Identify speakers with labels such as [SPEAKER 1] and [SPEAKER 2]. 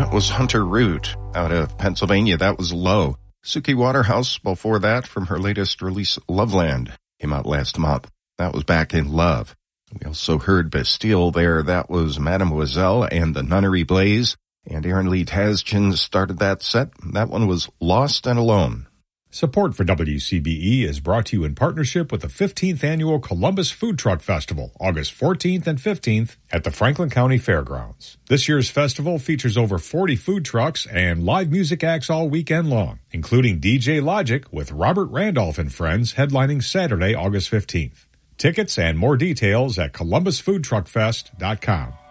[SPEAKER 1] That was Hunter Root out of Pennsylvania. That was Low. Suki Waterhouse before that from her latest release, Loveland, came out last month. That was Back in Love. We also heard Bastille there. That was Mademoiselle and the Nunnery Blaze. And Aaron Lee Tasjan started that set. That one was Lost and Alone.
[SPEAKER 2] Support for WCBE is brought to you in partnership with the 15th Annual Columbus Food Truck Festival, August 14th and 15th at the Franklin County Fairgrounds. This year's festival features over 40 food trucks and live music acts all weekend long, including DJ Logic with Robert Randolph and Friends headlining Saturday, August 15th. Tickets and more details at columbusfoodtruckfest.com.